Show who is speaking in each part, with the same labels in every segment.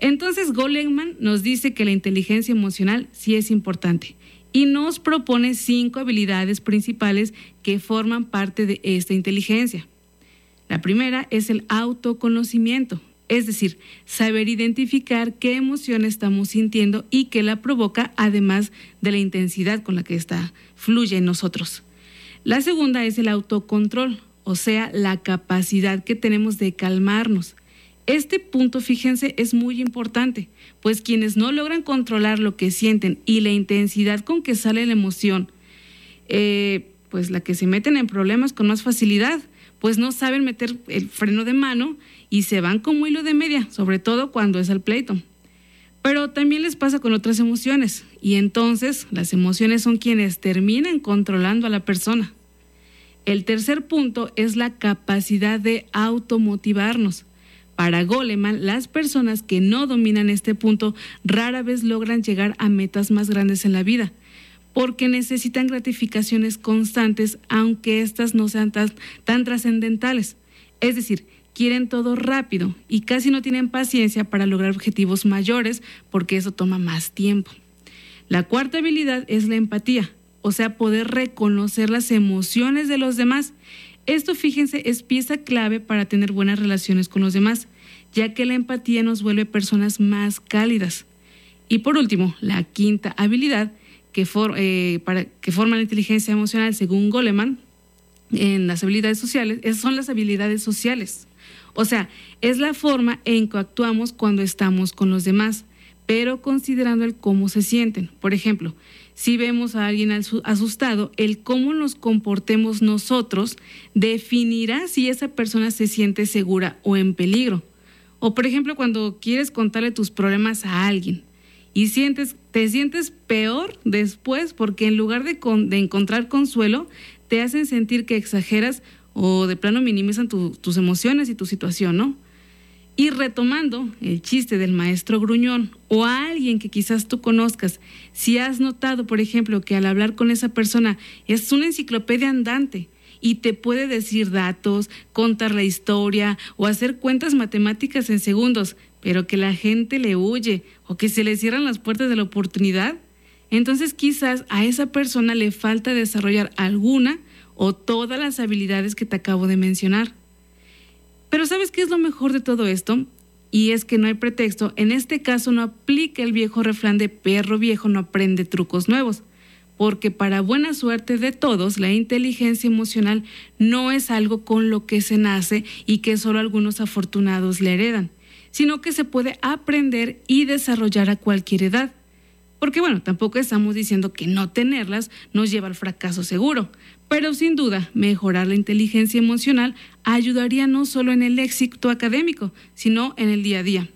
Speaker 1: Entonces Goleman nos dice que la inteligencia emocional sí es importante y nos propone 5 habilidades principales que forman parte de esta inteligencia. La primera es el autoconocimiento, es decir, saber identificar qué emoción estamos sintiendo y qué la provoca, además de la intensidad con la que esta fluye en nosotros. La segunda es el autocontrol, o sea, la capacidad que tenemos de calmarnos. Este punto, fíjense, es muy importante, pues quienes no logran controlar lo que sienten y la intensidad con que sale la emoción, pues la que se meten en problemas con más facilidad, pues no saben meter el freno de mano y se van como hilo de media, sobre todo cuando es al pleito. Pero también les pasa con otras emociones, y entonces las emociones son quienes terminan controlando a la persona. El tercer punto es la capacidad de automotivarnos. Para Goleman, las personas que no dominan este punto rara vez logran llegar a metas más grandes en la vida, porque necesitan gratificaciones constantes, aunque éstas no sean tan trascendentales. Es decir, quieren todo rápido y casi no tienen paciencia para lograr objetivos mayores, porque eso toma más tiempo. La cuarta habilidad es la empatía, o sea, poder reconocer las emociones de los demás. Esto, fíjense, es pieza clave para tener buenas relaciones con los demás, ya que la empatía nos vuelve personas más cálidas. Y por último, la quinta habilidad que forma la inteligencia emocional, según Goleman, en las habilidades sociales, son las habilidades sociales. O sea, es la forma en que actuamos cuando estamos con los demás, pero considerando el cómo se sienten. Por ejemplo, si vemos a alguien asustado, el cómo nos comportemos nosotros definirá si esa persona se siente segura o en peligro. O por ejemplo, cuando quieres contarle tus problemas a alguien y te sientes peor después porque en lugar de encontrar consuelo, te hacen sentir que exageras o de plano minimizan tus emociones y tu situación, ¿no? Y retomando el chiste del maestro gruñón o a alguien que quizás tú conozcas, si has notado, por ejemplo, que al hablar con esa persona es una enciclopedia andante y te puede decir datos, contar la historia o hacer cuentas matemáticas en segundos, pero que la gente le huye o que se le cierran las puertas de la oportunidad, entonces quizás a esa persona le falta desarrollar alguna o todas las habilidades que te acabo de mencionar. Pero ¿sabes qué es lo mejor de todo esto? Y es que no hay pretexto. En este caso no aplica el viejo refrán de perro viejo no aprende trucos nuevos, porque para buena suerte de todos, la inteligencia emocional no es algo con lo que se nace y que solo algunos afortunados le heredan, sino que se puede aprender y desarrollar a cualquier edad. Porque bueno, tampoco estamos diciendo que no tenerlas nos lleva al fracaso seguro, pero sin duda mejorar la inteligencia emocional ayudaría no solo en el éxito académico, sino en el día a día.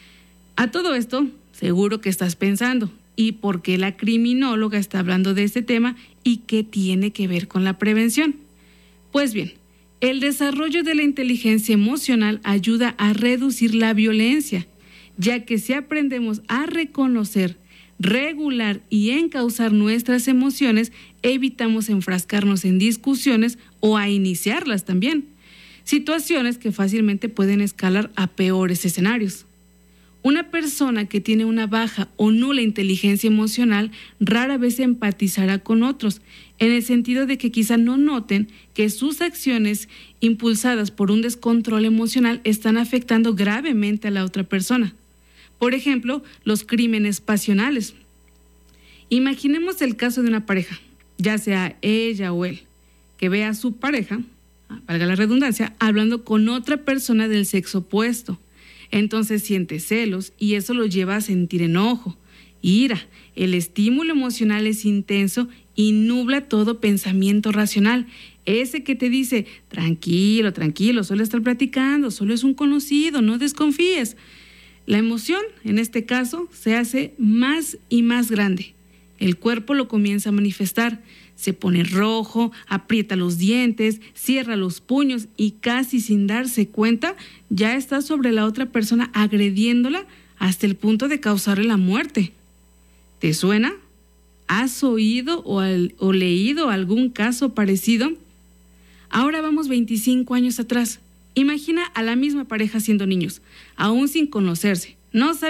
Speaker 1: A todo esto, seguro que estás pensando, ¿y por qué la criminóloga está hablando de este tema y qué tiene que ver con la prevención? Pues bien, el desarrollo de la inteligencia emocional ayuda a reducir la violencia, ya que si aprendemos a reconocer, regular y encauzar nuestras emociones, evitamos enfrascarnos en discusiones o a iniciarlas también, situaciones que fácilmente pueden escalar a peores escenarios. Una persona que tiene una baja o nula inteligencia emocional rara vez empatizará con otros, en el sentido de que quizá no noten que sus acciones impulsadas por un descontrol emocional están afectando gravemente a la otra persona. Por ejemplo, los crímenes pasionales. Imaginemos el caso de una pareja, ya sea ella o él, que ve a su pareja, valga la redundancia, hablando con otra persona del sexo opuesto. Entonces siente celos y eso lo lleva a sentir enojo, ira. El estímulo emocional es intenso y nubla todo pensamiento racional. Ese que te dice, tranquilo, solo estar platicando, solo es un conocido, no desconfíes. La emoción, en este caso, se hace más y más grande. El cuerpo lo comienza a manifestar, se pone rojo, aprieta los dientes, cierra los puños y casi sin darse cuenta ya está sobre la otra persona agrediéndola hasta el punto de causarle la muerte. ¿Te suena? ¿Has oído o leído algún caso parecido? Ahora vamos 25 años atrás. Imagina a la misma pareja siendo niños, aún sin conocerse. No saben